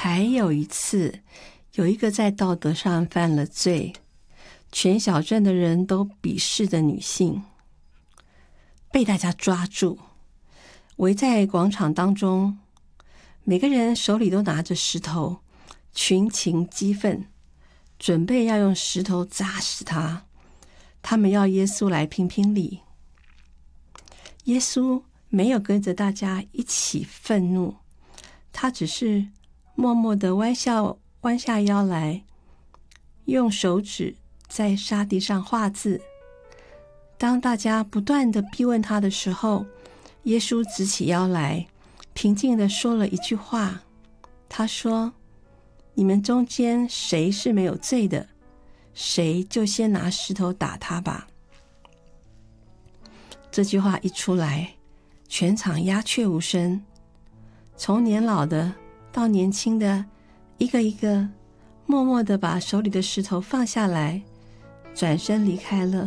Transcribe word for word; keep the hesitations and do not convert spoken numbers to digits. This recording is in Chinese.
还有一次，有一个在道德上犯了罪，全小镇的人都鄙视的女性，被大家抓住，围在广场当中，每个人手里都拿着石头，群情激愤，准备要用石头砸死他。他们要耶稣来评评理。耶稣没有跟着大家一起愤怒，他只是默默地弯下弯下腰来，用手指在沙地上画字。当大家不断地逼问他的时候，耶稣直起腰来，平静地说了一句话。他说：你们中间谁是没有罪的，谁就先拿石头打他吧。这句话一出来，全场鸦雀无声，从年老的到年轻的，一个一个默默地把手里的石头放下来，转身离开了。